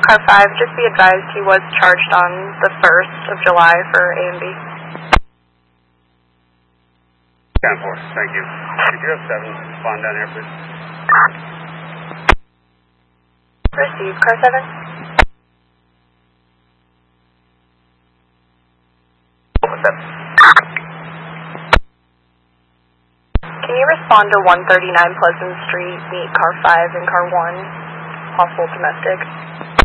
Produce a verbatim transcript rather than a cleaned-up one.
car five, just be advised he was charged on the first of July for A and B. ten four, thank you. Could you have seven spawn down here, please? Receive, car seven. What's up? Can you respond to one thirty-nine Pleasant Street, meet car five and car one, possible domestic?